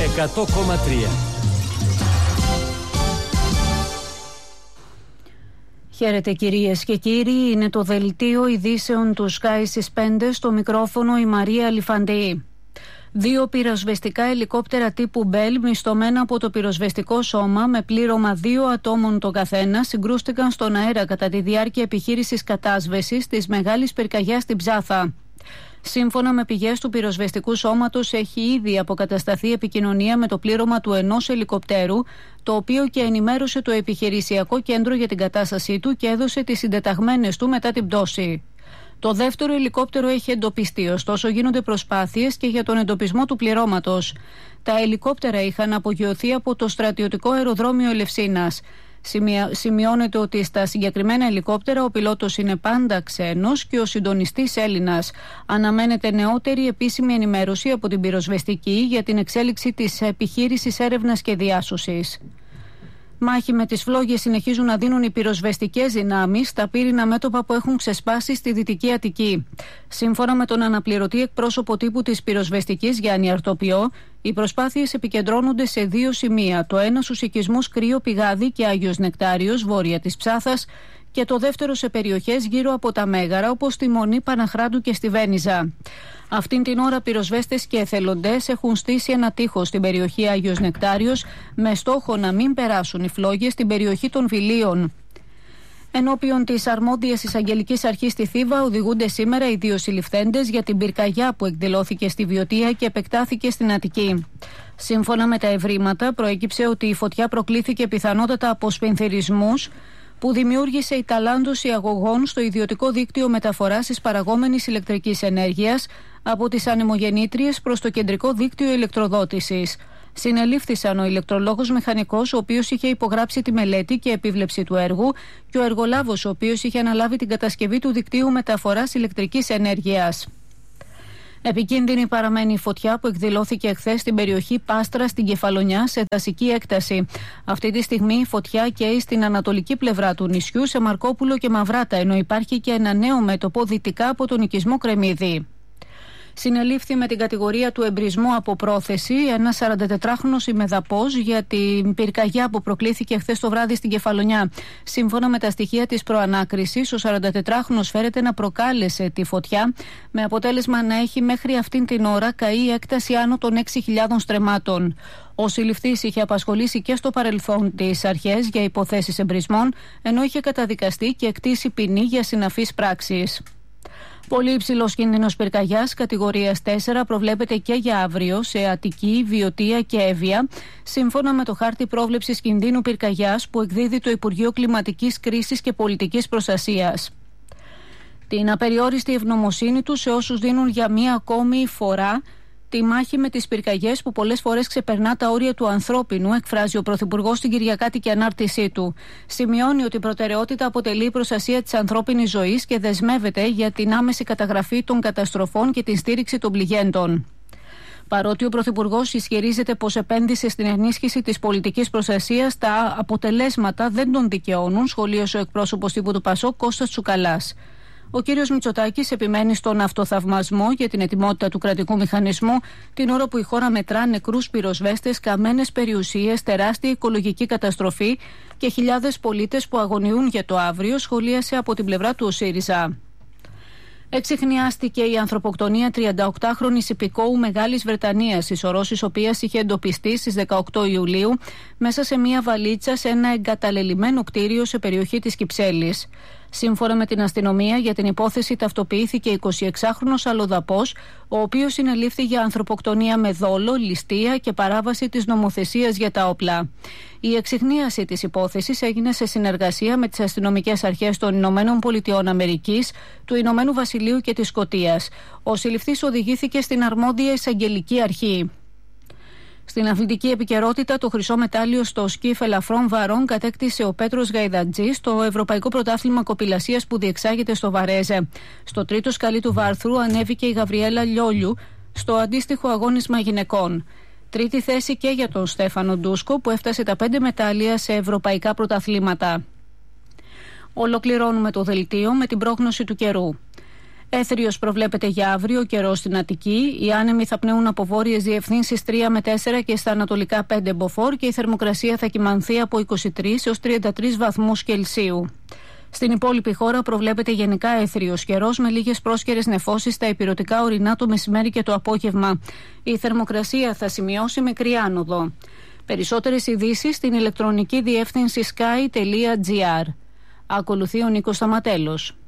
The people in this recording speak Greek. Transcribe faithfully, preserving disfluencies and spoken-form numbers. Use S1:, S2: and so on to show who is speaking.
S1: εκατό κόμμα τρία.
S2: Χαίρετε κυρίες και κύριοι, είναι το δελτίο ειδήσεων του Sky στις πέντε, στο μικρόφωνο η Μαρία Αλιφαντή. Δύο πυροσβεστικά ελικόπτερα τύπου Bell, μισθωμένα από το πυροσβεστικό σώμα με πλήρωμα δύο ατόμων το καθένα, συγκρούστηκαν στον αέρα κατά τη διάρκεια επιχείρησης κατάσβεσης της μεγάλης πυρκαγιάς στην Ψάθα. Σύμφωνα με πηγές του πυροσβεστικού σώματος, έχει ήδη αποκατασταθεί επικοινωνία με το πλήρωμα του ενός ελικοπτέρου, το οποίο και ενημέρωσε το επιχειρησιακό κέντρο για την κατάστασή του και έδωσε τις συντεταγμένες του μετά την πτώση. Το δεύτερο ελικόπτερο έχει εντοπιστεί, ωστόσο γίνονται προσπάθειες και για τον εντοπισμό του πληρώματος. Τα ελικόπτερα είχαν απογειωθεί από το στρατιωτικό αεροδρόμιο Ελευσίνας. Σημειώνεται ότι στα συγκεκριμένα ελικόπτερα ο πιλότος είναι πάντα ξένος και ο συντονιστής Έλληνας. Αναμένεται νεότερη επίσημη ενημέρωση από την πυροσβεστική για την εξέλιξη της επιχείρησης έρευνας και διάσωσης. Μάχη με τις φλόγες συνεχίζουν να δίνουν οι πυροσβεστικές δυνάμεις στα πύρινα μέτωπα που έχουν ξεσπάσει στη Δυτική Αττική. Σύμφωνα με τον αναπληρωτή εκπρόσωπο τύπου της πυροσβεστικής Γιάννη Αρτοπιό, οι προσπάθειες επικεντρώνονται σε δύο σημεία. Το ένα στους οικισμούς Κρύο Πηγάδι και Άγιος Νεκτάριος, βόρεια της Ψάθας, και το δεύτερο σε περιοχές γύρω από τα Μέγαρα, όπως στη Μονή, Παναχράντου και στη Βένιζα. Αυτήν την ώρα πυροσβέστες και εθελοντές έχουν στήσει ένα τείχος στην περιοχή Άγιος Νεκτάριος με στόχο να μην περάσουν οι φλόγες στην περιοχή των Βιλίων. Ενώπιον της αρμόδιας εισαγγελικής αρχής στη Θήβα οδηγούνται σήμερα οι δύο συλληφθέντες για την πυρκαγιά που εκδηλώθηκε στη Βιωτία και επεκτάθηκε στην Αττική. Σύμφωνα με τα ευρήματα, προέκυψε ότι η φωτιά προκλήθηκε πιθανότατα από σπινθυρισμούς που δημιούργησε η ταλάντωση αγωγών στο ιδιωτικό δίκτυο μεταφοράς της παραγόμενης ηλεκτρικής ενέργειας από τις ανεμογεννήτριες προς το κεντρικό δίκτυο ηλεκτροδότησης. Συνελήφθησαν ο ηλεκτρολόγος μηχανικός, ο οποίος είχε υπογράψει τη μελέτη και επίβλεψη του έργου, και ο εργολάβος, ο οποίος είχε αναλάβει την κατασκευή του δικτύου μεταφοράς ηλεκτρικής ενέργειας. Επικίνδυνη παραμένει η φωτιά που εκδηλώθηκε εχθές στην περιοχή Πάστρα στην Κεφαλονιά σε δασική έκταση. Αυτή τη στιγμή η φωτιά καίει στην ανατολική πλευρά του νησιού, σε Μαρκόπουλο και Μαυράτα, ενώ υπάρχει και ένα νέο μέτωπο δυτικά από τον οικισμό Κρεμμύδη. Συνελήφθη με την κατηγορία του εμπρισμού από πρόθεση ένας σαραντατετράχρονος ημεδαπός για την πυρκαγιά που προκλήθηκε χθες το βράδυ στην Κεφαλονιά. Σύμφωνα με τα στοιχεία της προανάκρισης, ο σαραντατετράχρονος φέρεται να προκάλεσε τη φωτιά, με αποτέλεσμα να έχει μέχρι αυτήν την ώρα καεί έκταση άνω των έξι χιλιάδων στρεμμάτων. Ο συλληφθής είχε απασχολήσει και στο παρελθόν τις αρχές για υποθέσεις εμπρισμών, ενώ είχε καταδικαστεί και εκτίσει ποινή για συναφείς πράξεις. Πολύ υψηλός κίνδυνος πυρκαγιάς κατηγορίας τέσσερα προβλέπεται και για αύριο σε Αττική, Βιωτία και Εύβοια, σύμφωνα με το χάρτη πρόβλεψης κινδύνου πυρκαγιάς που εκδίδει το Υπουργείο Κλιματικής Κρίσης και Πολιτικής Προστασίας. Την απεριόριστη ευγνωμοσύνη του σε όσους δίνουν για μία ακόμη φορά τη μάχη με τις πυρκαγιές που πολλές φορές ξεπερνά τα όρια του ανθρώπινου, εκφράζει ο Πρωθυπουργός στην Κυριακάτικη ανάρτησή του. Σημειώνει ότι η προτεραιότητα αποτελεί η προστασία της ανθρώπινης ζωής και δεσμεύεται για την άμεση καταγραφή των καταστροφών και την στήριξη των πληγέντων. Παρότι ο Πρωθυπουργός ισχυρίζεται πως επένδυσε στην ενίσχυση της πολιτικής προστασίας, τα αποτελέσματα δεν τον δικαιώνουν, σχολίασε ο εκπρόσωπος τύπου του Πασόκ Κώστας Τσουκαλάς. Ο κύριος Μητσοτάκης επιμένει στον αυτοθαυμασμό για την ετοιμότητα του κρατικού μηχανισμού, την ώρα που η χώρα μετρά νεκρούς πυροσβέστες, καμένες περιουσίες, τεράστια οικολογική καταστροφή και χιλιάδες πολίτες που αγωνιούν για το αύριο, σχολίασε από την πλευρά του ο ΣΥΡΙΖΑ. Εξιχνιάστηκε η ανθρωποκτονία τριανταοκτάχρονης υπηκόου Μεγάλης Βρετανίας, η σωρός της οποίας είχε εντοπιστεί στις δεκαοκτώ Ιουλίου μέσα σε μια βαλίτσα σε ένα εγκαταλελειμμένο κτίριο σε περιοχή της Κυψέλης. Σύμφωνα με την αστυνομία, για την υπόθεση ταυτοποιήθηκε εικοσιεξάχρονος αλλοδαπός, ο οποίος συνελήφθη για ανθρωποκτονία με δόλο, ληστεία και παράβαση της νομοθεσίας για τα όπλα. Η εξιχνίαση της υπόθεσης έγινε σε συνεργασία με τις αστυνομικές αρχές των Ηνωμένων Πολιτειών Αμερικής, του Ηνωμένου Βασιλείου και της Σκωτίας. Ο συλληφθής οδηγήθηκε στην αρμόδια εισαγγελική αρχή. Στην αθλητική επικαιρότητα, το χρυσό μετάλλιο στο σκιφ ελαφρών βαρών κατέκτησε ο Πέτρος Γαϊδατζής στο Ευρωπαϊκό Πρωτάθλημα Κοπηλασίας που διεξάγεται στο Βαρέζε. Στο τρίτο σκαλί του βάρθρου ανέβηκε η Γαβριέλα Λιόλιου στο αντίστοιχο αγώνισμα γυναικών. Τρίτη θέση και για τον Στέφανο Ντούσκο που έφτασε τα πέντε μετάλλια σε ευρωπαϊκά πρωταθλήματα. Ολοκληρώνουμε το δελτίο με την πρόγνωση του καιρού. Έθριος προβλέπεται για αύριο, καιρό στην Αττική. Οι άνεμοι θα πνέουν από βόρειες διευθύνσεις τρία με τέσσερα και στα ανατολικά πέντε μποφόρ και η θερμοκρασία θα κυμανθεί από είκοσι τρεις έως τριάντα τρεις βαθμούς Κελσίου. Στην υπόλοιπη χώρα προβλέπεται γενικά έθριος καιρός με λίγες πρόσκαιρες νεφώσεις στα ηπειρωτικά ορεινά το μεσημέρι και το απόγευμα. Η θερμοκρασία θα σημειώσει μικρή άνοδο. Περισσότερες ειδήσεις στην ηλεκτρονική διεύθυνση sky τελεία gr. Ακολουθεί ο Νίκος Σταματέλος.